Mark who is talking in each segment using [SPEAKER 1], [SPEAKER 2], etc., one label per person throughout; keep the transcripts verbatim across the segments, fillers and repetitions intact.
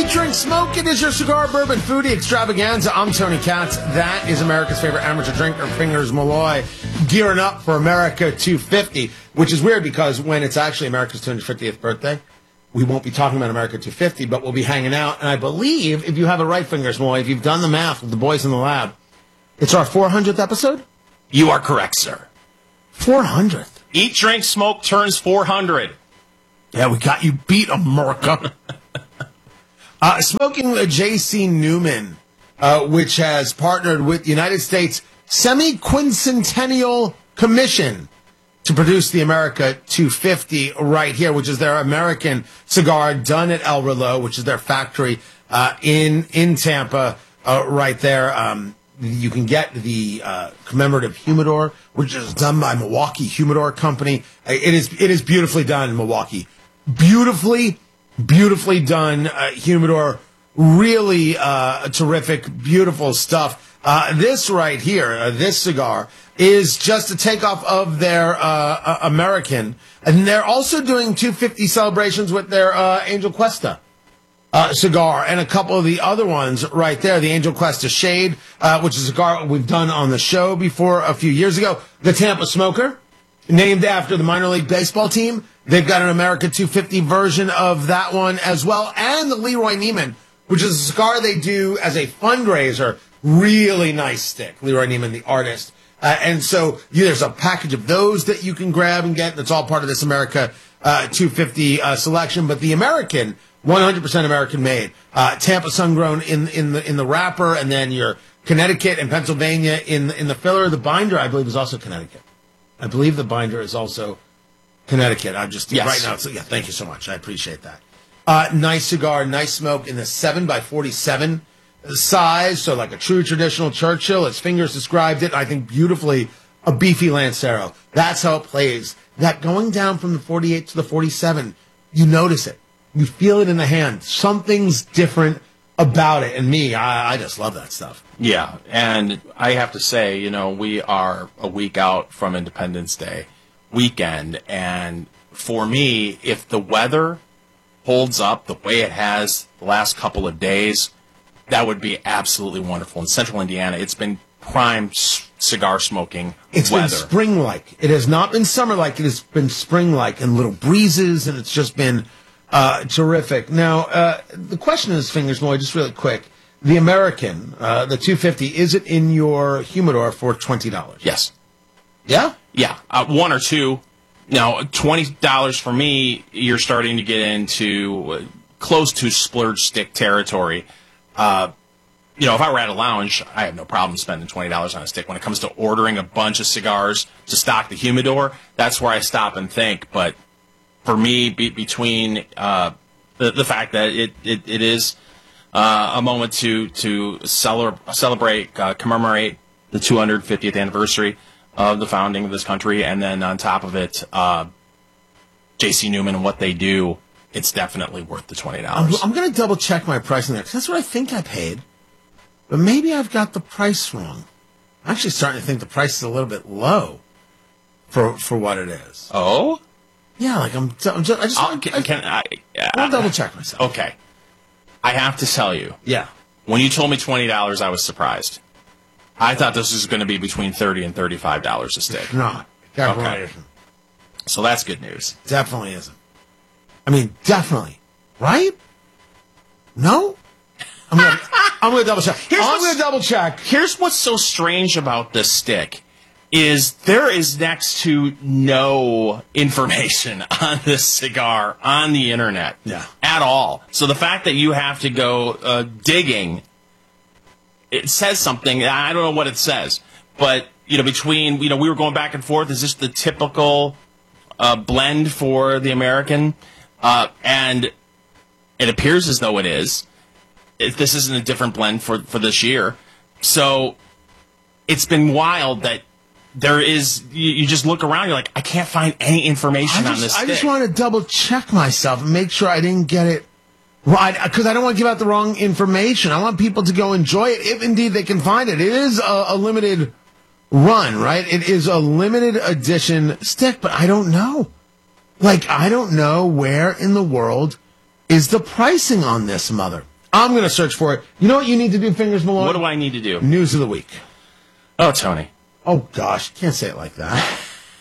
[SPEAKER 1] Eat, Drink, Smoke. It is your cigar, bourbon, foodie extravaganza. I'm Tony Katz. That is America's favorite amateur drinker, Fingers Malloy, gearing up for America two fifty, which is weird because when it's actually America's two hundred fiftieth birthday, we won't be talking about America two fifty, but we'll be hanging out. And I believe, if you have it right, Fingers Malloy, if you've done the math with the boys in the lab, it's our four hundredth episode?
[SPEAKER 2] You are correct, sir.
[SPEAKER 1] four hundredth.
[SPEAKER 2] Eat, Drink, Smoke turns four hundred.
[SPEAKER 1] Yeah, we got you beat, America. uh, smoking a J C. Newman, uh, which has partnered with the United States Semi-Quincentennial Commission to produce the America two fifty right here, which is their American cigar done at El Reloj, which is their factory uh, in in Tampa uh, right there. Um, you can get the uh, commemorative humidor, which is done by Milwaukee Humidor Company. It is it is beautifully done in Milwaukee. Beautifully, beautifully done uh, humidor. Really uh, terrific, beautiful stuff. Uh, this right here, uh, this cigar, is just a takeoff of their uh, uh, American. And they're also doing two fifty celebrations with their uh, Angel Cuesta uh, cigar and a couple of the other ones right there. The Angel Cuesta Shade, uh, which is a cigar we've done on the show before a few years ago. The Tampa Smoker, named after the minor league baseball team. They've got an America two fifty version of that one as well. And the Leroy Neiman, which is a cigar they do as a fundraiser. Really nice stick. Leroy Neiman, the artist. Uh, and so yeah, there's a package of those that you can grab and get. That's all part of this America uh, two fifty uh, selection. But the American, one hundred percent American made. Uh, Tampa Sun-Grown in, in, the, in the wrapper, and then your Connecticut and Pennsylvania in, in the filler. The binder, I believe, is also Connecticut. I believe the binder is also Connecticut. I'm just
[SPEAKER 2] yes.
[SPEAKER 1] right now. So, yeah, thank you so much. I appreciate that. Uh, nice cigar, nice smoke in the seven by forty-seven size. So like a true traditional Churchill. As Fingers described it, I think beautifully, a beefy Lancero. That's how it plays. That going down from the forty-eight to the forty-seven, you notice it. You feel it in the hand. Something's different about it. And me, I, I just love that stuff.
[SPEAKER 2] Yeah, and I have to say, you know, we are a week out from Independence Day weekend, and for me, if the weather holds up the way it has the last couple of days, that would be absolutely wonderful. In central Indiana, it's been prime c- cigar smoking
[SPEAKER 1] It's
[SPEAKER 2] weather.
[SPEAKER 1] been spring-like. It has not been summer-like. It has been spring-like, and little breezes, and it's just been uh, terrific. Now, uh, the question is, Fingers Malloy, just really quick. The American, uh, the two fifty, is it in your humidor for twenty dollars?
[SPEAKER 2] Yes.
[SPEAKER 1] Yeah?
[SPEAKER 2] Yeah, uh, one or two. Now, twenty dollars for me, you're starting to get into uh, close to splurge stick territory. Uh, you know, if I were at a lounge, I have no problem spending twenty dollars on a stick. When it comes to ordering a bunch of cigars to stock the humidor, that's where I stop and think. But for me, be, between uh, the, the fact that it, it, it is uh, a moment to, to cele- celebrate, uh, commemorate the two hundred fiftieth anniversary of the founding of this country, and then on top of it, uh, J C. Newman and what they do, it's definitely worth the twenty dollars.
[SPEAKER 1] I'm, I'm going to double check my pricing there, because that's what I think I paid. But maybe I've got the price wrong. I'm actually starting to think the price is a little bit low for for what it is.
[SPEAKER 2] Oh?
[SPEAKER 1] Yeah, like I'm, I'm just, I just
[SPEAKER 2] I'll,
[SPEAKER 1] want
[SPEAKER 2] can, can I, uh,
[SPEAKER 1] I'll double check myself.
[SPEAKER 2] Okay. I have to tell you,
[SPEAKER 1] Yeah.
[SPEAKER 2] when you told me twenty dollars, I was surprised. I thought this was going to be between thirty dollars and thirty-five dollars a stick.
[SPEAKER 1] No, definitely
[SPEAKER 2] Okay.
[SPEAKER 1] isn't.
[SPEAKER 2] So that's good news.
[SPEAKER 1] Definitely isn't. I mean, definitely. Right? No? I'm going to I'm gonna double check.
[SPEAKER 2] Here's
[SPEAKER 1] I'm
[SPEAKER 2] what's-
[SPEAKER 1] going to double check.
[SPEAKER 2] Here's what's so strange about this stick is there is next to no information on this cigar on the internet
[SPEAKER 1] Yeah.
[SPEAKER 2] at all. So the fact that you have to go uh, digging, it says something. I don't know what it says, but you know, between you know, we were going back and forth. Is this the typical uh, blend for the American? Uh, and it appears as though it is. If this isn't a different blend for, for this year. So it's been wild that there is, you, you just look around, you're like, I can't find any information
[SPEAKER 1] I
[SPEAKER 2] on
[SPEAKER 1] just,
[SPEAKER 2] this
[SPEAKER 1] I
[SPEAKER 2] stick.
[SPEAKER 1] just want to double check myself and make sure I didn't get it right, because I don't want to give out the wrong information. I want people to go enjoy it, if indeed they can find it. It is a, a limited run, right? It is a limited edition stick, but I don't know. Like, I don't know where in the world is the pricing on this mother. I'm going to search for it. You know what you need to do, Fingers Malone?
[SPEAKER 2] What do I need to do?
[SPEAKER 1] News of the week.
[SPEAKER 2] Oh, Tony.
[SPEAKER 1] Oh, gosh. Can't say it like that.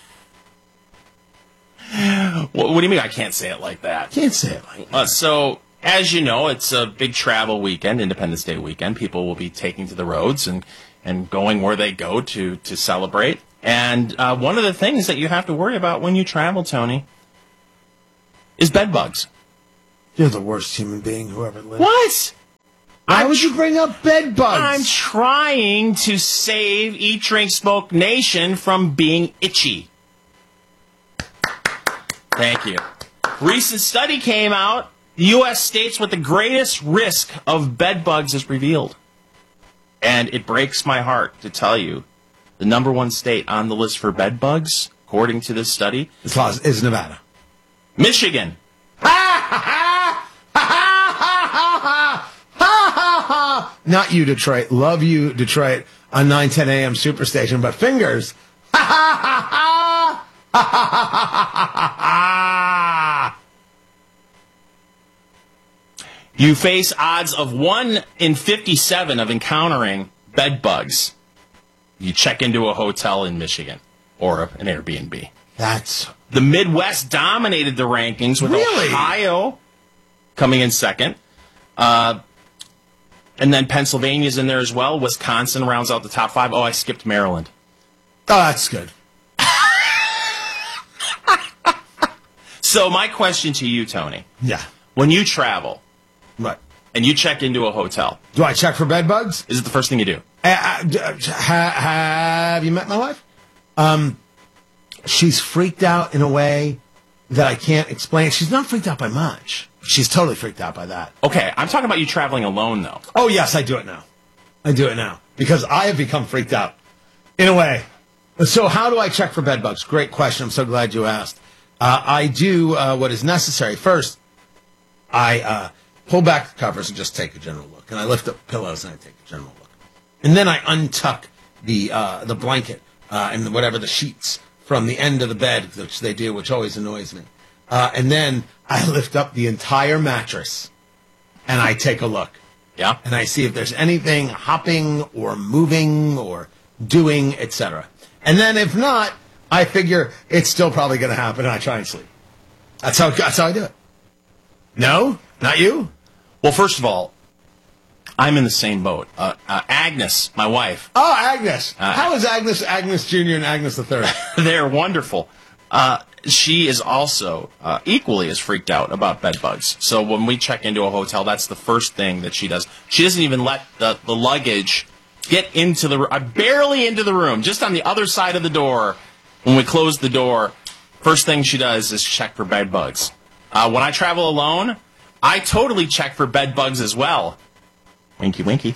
[SPEAKER 2] What, what do you mean I can't say it like that?
[SPEAKER 1] Can't say it like that.
[SPEAKER 2] Uh, so, as you know, it's a big travel weekend, Independence Day weekend. People will be taking to the roads and, and going where they go to, to celebrate. And uh, one of the things that you have to worry about when you travel, Tony, is bed bugs.
[SPEAKER 1] You're the worst human being who ever lived.
[SPEAKER 2] What?
[SPEAKER 1] Why
[SPEAKER 2] I'm
[SPEAKER 1] would you bring up bed bugs?
[SPEAKER 2] I'm trying to save Eat, Drink, Smoke Nation from being itchy. Thank you. Recent study came out. The U S states with the greatest risk of bed bugs is revealed. And it breaks my heart to tell you the number one state on the list for bed bugs, according to this study,
[SPEAKER 1] It's Las- is Nevada.
[SPEAKER 2] Michigan.
[SPEAKER 1] Not you, Detroit. Love you, Detroit, on nine ten a.m. Superstation, but Fingers.
[SPEAKER 2] You face odds of one in fifty-seven of encountering bed bugs. You check into a hotel in Michigan or an Airbnb.
[SPEAKER 1] That's
[SPEAKER 2] The Midwest dominated the rankings with
[SPEAKER 1] Really?
[SPEAKER 2] Ohio coming in second. Uh, and then Pennsylvania's in there as well. Wisconsin rounds out the top five. Oh, I skipped Maryland.
[SPEAKER 1] oh, that's good.
[SPEAKER 2] So my question to you, Tony,
[SPEAKER 1] Yeah,
[SPEAKER 2] when you travel
[SPEAKER 1] right.
[SPEAKER 2] and you check into a hotel,
[SPEAKER 1] Do I check for bed bugs?
[SPEAKER 2] is it the first thing you do?
[SPEAKER 1] Uh, uh, d- uh, ha- have you met my wife? Um, she's freaked out in a way that I can't explain. She's not freaked out by much. She's totally freaked out by that.
[SPEAKER 2] Okay, I'm talking about you traveling alone, though.
[SPEAKER 1] Oh, yes, I do it now. I do it now because I have become freaked out in a way. So how do I check for bed bugs? Great question. I'm so glad you asked. Uh, I do uh, what is necessary. First, I uh, pull back the covers and just take a general look. And I lift up pillows and I take a general look. And then I untuck the uh, the blanket uh, and whatever the sheets from the end of the bed, which they do, which always annoys me. Uh, and then I lift up the entire mattress and I take a look.
[SPEAKER 2] Yeah?
[SPEAKER 1] And I see if there's anything hopping or moving or doing, et cetera. And then if not, I figure it's still probably going to happen, and I try and sleep. That's how that's how I do it. No, not you.
[SPEAKER 2] Well, first of all, I'm in the same boat. Uh, uh, Agnes, my wife,
[SPEAKER 1] Oh, Agnes.
[SPEAKER 2] Uh,
[SPEAKER 1] how is Agnes, Agnes Junior and Agnes the Third?
[SPEAKER 2] they're wonderful. Uh, she is also uh, equally as freaked out about bed bugs. So when we check into a hotel, that's the first thing that she does. She doesn't even let the, the luggage get into the uh, barely into the room, just on the other side of the door. When we close the door, first thing she does is check for bed bugs. Uh, when I travel alone, I totally check for bed bugs as well. Winky, winky.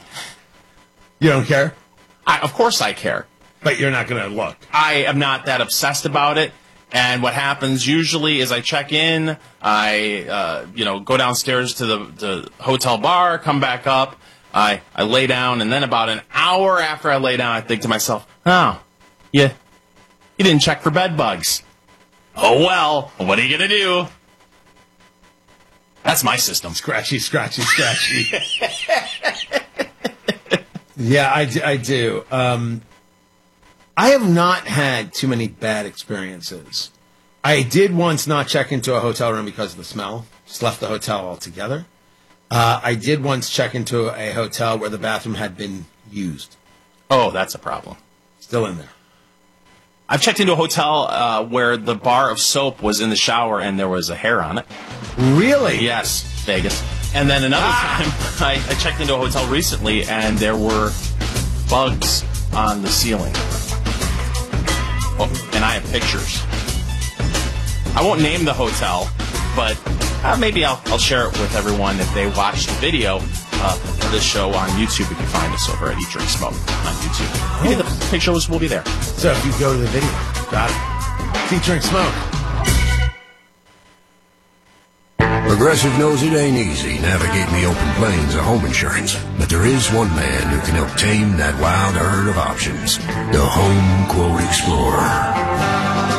[SPEAKER 1] You don't care,
[SPEAKER 2] I, of course I care.
[SPEAKER 1] but you're not going to look.
[SPEAKER 2] I am not that obsessed about it. And what happens usually is I check in, I uh, you know go downstairs to the, the hotel bar, come back up, I, I lay down, and then about an hour after I lay down, I think to myself, oh, yeah, you didn't check for bed bugs. Oh well, what are you gonna do? That's my system.
[SPEAKER 1] Scratchy, scratchy, scratchy. Yeah, I do. I, do. Um, I have not had too many bad experiences. I did once not check into a hotel room because of the smell. Just left the hotel altogether. Uh, I did once check into a hotel where the bathroom had been used.
[SPEAKER 2] Oh, that's a problem.
[SPEAKER 1] Still in there.
[SPEAKER 2] I've checked into a hotel uh, where the bar of soap was in the shower and there was a hair on it.
[SPEAKER 1] Really?
[SPEAKER 2] Yes, Vegas. And then another time, I, I checked into a hotel recently, and there were bugs on the ceiling. Oh, and I have pictures. I won't name the hotel, but uh, maybe I'll, I'll share it with everyone if they watch the video uh, of this show on YouTube. If you find us over at Eat, Drink, Smoke on YouTube. Maybe the pictures will be there.
[SPEAKER 1] So if you go to the video, got it. Eat, Drink, Smoke.
[SPEAKER 3] Progressive knows it ain't easy navigating the open plains of home insurance, but there is one man who can help tame that wild herd of options. The Home Quote Explorer.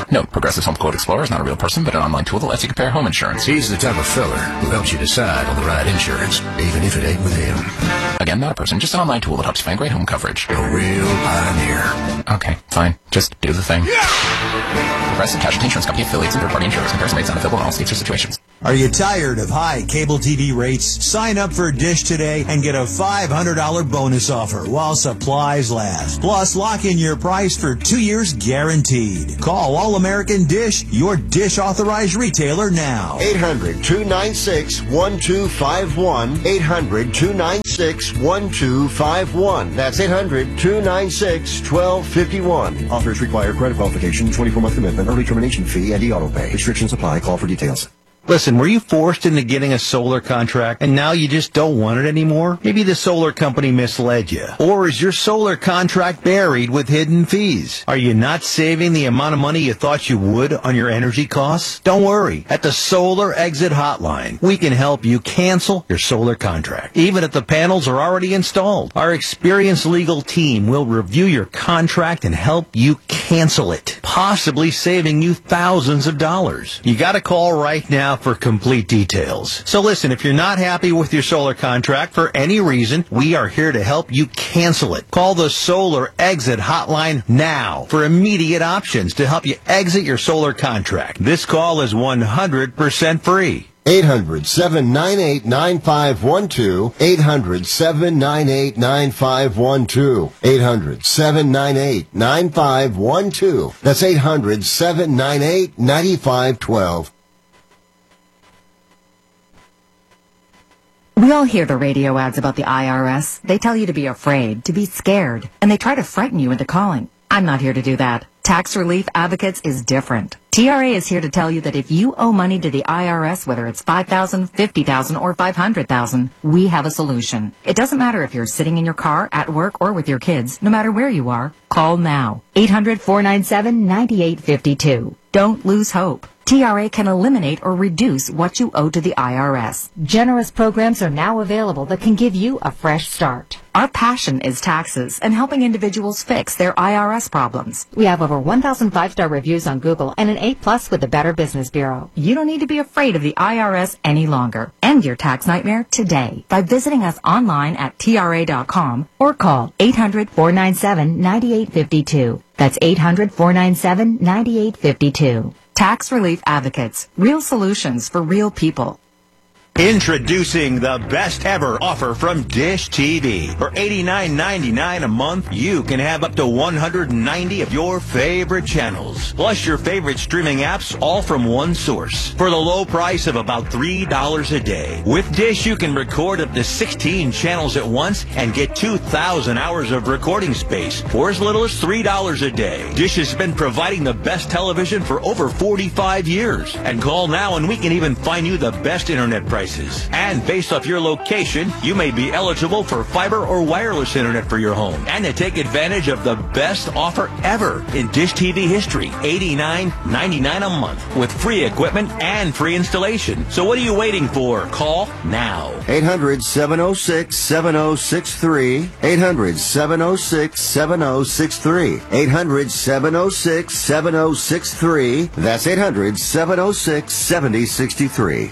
[SPEAKER 4] Note, Progressive Home Quote Explorer is not a real person, but an online tool that lets you compare home insurance.
[SPEAKER 3] He's the type of fella who helps you decide on the right insurance, even if it ain't with him.
[SPEAKER 4] Again, not a person, just an online tool that helps you find great home coverage.
[SPEAKER 3] A real pioneer.
[SPEAKER 4] Okay, fine. Just do the thing. Progressive Casualty Insurance Company affiliates and third-party insurers. Comparison rates not available in all states or situations.
[SPEAKER 5] Are you tired of high cable T V rates? Sign up for Dish today and get a five hundred dollars bonus offer while supplies last. Plus, lock in your price for two years guaranteed. Call All-American Dish, your Dish authorized retailer now.
[SPEAKER 6] eight hundred, two nine six, one two five one. eight hundred, two nine six, one two five one. That's eight hundred, two nine six, one two five one. Offers require credit qualification, twenty-four month commitment, early termination fee, and e-auto pay. Restrictions apply. Call for details.
[SPEAKER 5] Listen, were you forced into getting a solar contract and now you just don't want it anymore? Maybe the solar company misled you. Or is your solar contract buried with hidden fees? Are you not saving the amount of money you thought you would on your energy costs? Don't worry. At the Solar Exit Hotline, we can help you cancel your solar contract, even if the panels are already installed. Our experienced legal team will review your contract and help you cancel it, possibly saving you thousands of dollars. You got to call right now for complete details. So listen, if you're not happy with your solar contract for any reason, we are here to help you cancel it. Call the Solar Exit Hotline now for immediate options to help you exit your solar contract. This call is one hundred percent free.
[SPEAKER 6] eight hundred, seven nine eight, nine five one two. eight hundred, seven nine eight, nine five one two. eight hundred, seven nine eight, nine five one two. That's eight hundred, seven nine eight, nine five one two.
[SPEAKER 7] We all hear the radio ads about the I R S. They tell you to be afraid, to be scared, and they try to frighten you into calling. I'm not here to do that. Tax Relief Advocates is different. T R A is here to tell you that if you owe money to the I R S, whether it's five thousand dollars, fifty thousand dollars, or five hundred thousand dollars, we have a solution. It doesn't matter if you're sitting in your car, at work, or with your kids. No matter where you are, call now. eight hundred, four nine seven, nine eight five two. Don't lose hope. T R A can eliminate or reduce what you owe to the I R S.
[SPEAKER 8] Generous programs are now available that can give you a fresh start.
[SPEAKER 7] Our passion is taxes and helping individuals fix their I R S problems.
[SPEAKER 8] We have over one thousand five-star reviews on Google and an A plus with the Better Business Bureau.
[SPEAKER 7] You don't need to be afraid of the I R S any longer. End your tax nightmare today by visiting us online at T R A dot com or call eight hundred, four nine seven, nine eight five two. That's eight hundred, four nine seven, nine eight five two. Tax Relief Advocates. Real solutions for real people.
[SPEAKER 5] Introducing the best ever offer from Dish T V. For eighty-nine ninety-nine a month, you can have up to one hundred ninety of your favorite channels, plus your favorite streaming apps, all from one source, for the low price of about three dollars a day. With Dish, you can record up to sixteen channels at once and get two thousand hours of recording space for as little as three dollars a day. Dish has been providing the best television for over forty-five years. And call now and we can even find you the best internet price. And based off your location, you may be eligible for fiber or wireless internet for your home. And to take advantage of the best offer ever in Dish T V history, eighty-nine ninety-nine a month with free equipment and free installation. So what are you waiting for? Call now.
[SPEAKER 6] eight hundred, seven oh six, seven oh six three. eight hundred, seven oh six, seven oh six three. eight hundred, seven oh six, seven oh six three. That's eight hundred, seven oh six, seven oh six three.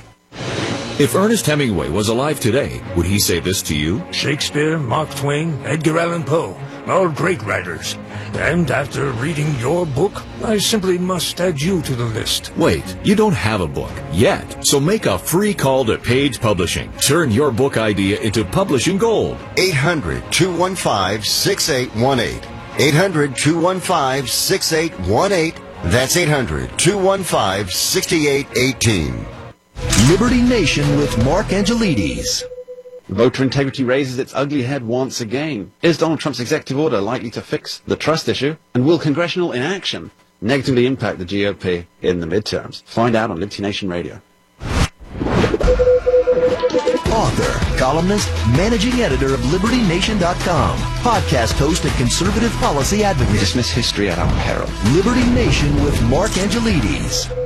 [SPEAKER 9] If Ernest Hemingway was alive today, would he say this to you?
[SPEAKER 10] Shakespeare, Mark Twain, Edgar Allan Poe, all great writers. And after reading your book, I simply must add you to the list.
[SPEAKER 9] Wait, you don't have a book yet, so make a free call to Page Publishing. Turn your book idea into publishing gold.
[SPEAKER 6] eight hundred, two one five, six eight one eight. eight hundred, two one five, six eight one eight. That's eight hundred, two one five, six eight one eight.
[SPEAKER 5] Liberty Nation with Mark Angelides.
[SPEAKER 11] Voter integrity raises its ugly head once again. Is Donald Trump's executive order likely to fix the trust issue? And will congressional inaction negatively impact the G O P in the midterms? Find out on Liberty Nation Radio.
[SPEAKER 5] Author, columnist, managing editor of Liberty Nation dot com, podcast host and conservative policy advocate.
[SPEAKER 11] We dismiss history at our peril.
[SPEAKER 5] Liberty Nation with Mark Angelides.